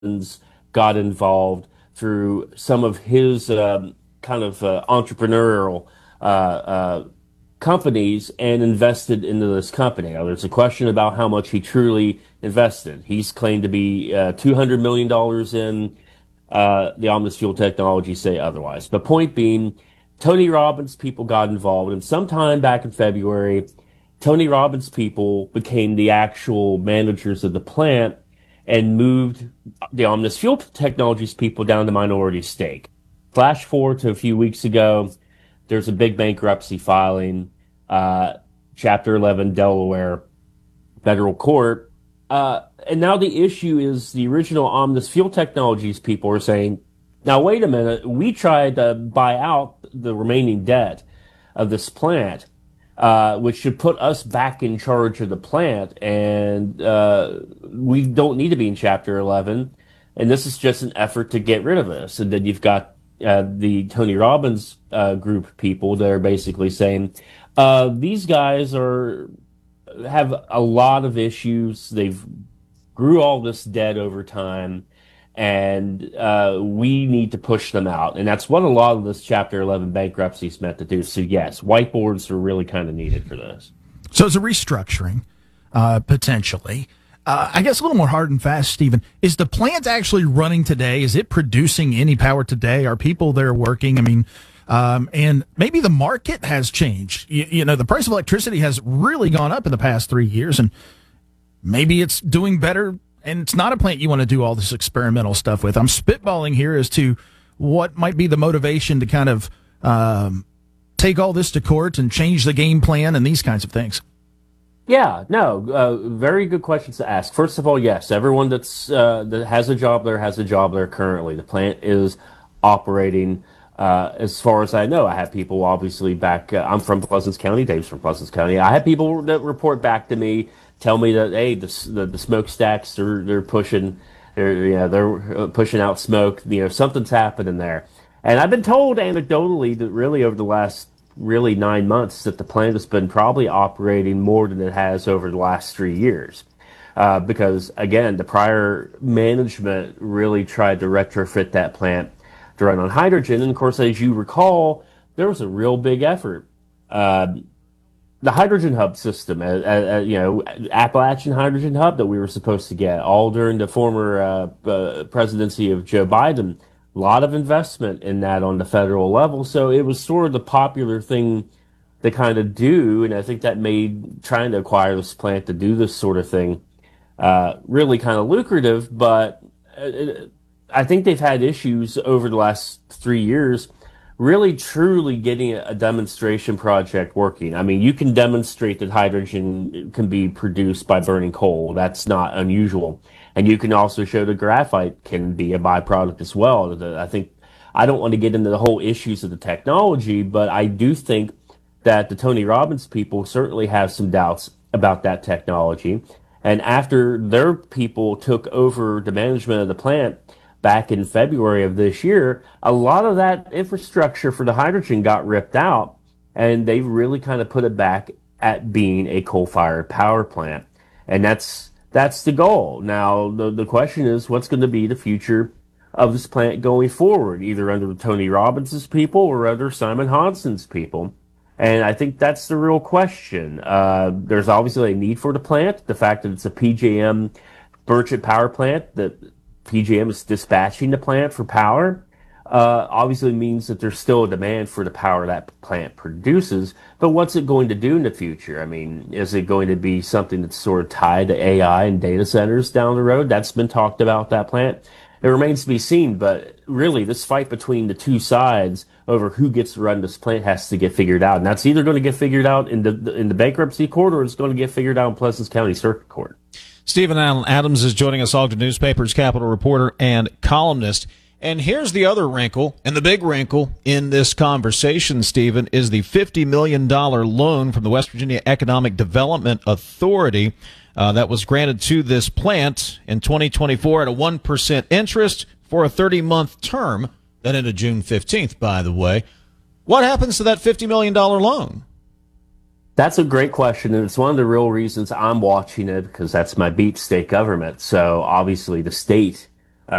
got involved through some of his entrepreneurial companies and invested into this company. Now, there's a question about how much he truly invested. He's claimed to be $200 million dollars in the Omnis Fuel Technology, say otherwise. But point being, Tony Robbins people got involved, and sometime back in February, Tony Robbins people became the actual managers of the plant and moved the Omnis Fuel Technologies people down to minority stake. Flash forward to a few weeks ago, there's a big bankruptcy filing, Chapter 11, Delaware federal court. And now the issue is the original Omnis Fuel Technologies people are saying, now, wait a minute, we tried to buy out the remaining debt of this plant, which should put us back in charge of the plant, and we don't need to be in Chapter 11. And this is just an effort to get rid of us. And then you've got the Tony Robbins group of people that are basically saying, these guys have a lot of issues. They've grew all this debt over time, and we need to push them out. And that's what a lot of this Chapter 11 bankruptcy is meant to do. So, yes, whiteboards are really kind of needed for this. So it's a restructuring, potentially. I guess a little more hard and fast, Stephen. Is the plant actually running today? Is it producing any power today? Are people there working? I mean, and maybe the market has changed. You know, the price of electricity has really gone up in the past 3 years, and maybe it's doing better, and it's not a plant you want to do all this experimental stuff with. I'm spitballing here as to what might be the motivation to kind of take all this to court and change the game plan and these kinds of things. Yeah, no, very good questions to ask. First of all, yes, everyone that has a job there has a job there currently. The plant is operating. As far as I know, I have people obviously back. I'm from Pleasants County. Dave's from Pleasants County. I have people that report back to me, tell me that hey, the smokestacks they're pushing, they're pushing out smoke. You know, something's happening there. And I've been told anecdotally that really over the last really 9 months that the plant has been probably operating more than it has over the last 3 years. Because again, the prior management really tried to retrofit that plant to run on hydrogen. And of course, as you recall, there was a real big effort. The hydrogen hub system, Appalachian Hydrogen Hub that we were supposed to get all during the former presidency of Joe Biden. A lot of investment in that on the federal level. So it was sort of the popular thing to kind of do. And I think that made trying to acquire this plant to do this sort of thing really kind of lucrative. But I think they've had issues over the last 3 years really truly getting a demonstration project working. I mean, you can demonstrate that hydrogen can be produced by burning coal. That's not unusual. And you can also show that graphite can be a byproduct as well. I don't want to get into the whole issues of the technology, but I do think that the Tony Robbins people certainly have some doubts about that technology. And after their people took over the management of the plant back in February of this year, a lot of that infrastructure for the hydrogen got ripped out, and they really kind of put it back at being a coal-fired power plant. And that's the goal. Now, the question is, what's going to be the future of this plant going forward, either under Tony Robbins' people or under Simon Hodgson's people? And I think that's the real question. There's obviously a need for the plant. The fact that it's a PJM merchant power plant, that PJM is dispatching the plant for power, obviously means that there's still a demand for the power that plant produces. But what's it going to do in the future? I mean, is it going to be something that's sort of tied to AI and data centers down the road? That's been talked about, that plant. It remains to be seen, but really this fight between the two sides over who gets to run this plant has to get figured out. And that's either going to get figured out in the bankruptcy court, or it's going to get figured out in Pleasants County Circuit Court. Stephen Allen Adams is joining us, Ogden Newspaper's Capitol reporter and columnist. And here's the other wrinkle, and the big wrinkle in this conversation, Stephen, is the $50 million loan from the West Virginia Economic Development Authority that was granted to this plant in 2024 at a 1% interest for a 30-month term that ended June 15th, by the way. What happens to that $50 million loan? That's a great question, and it's one of the real reasons I'm watching it, because that's my beat, state government. So obviously the state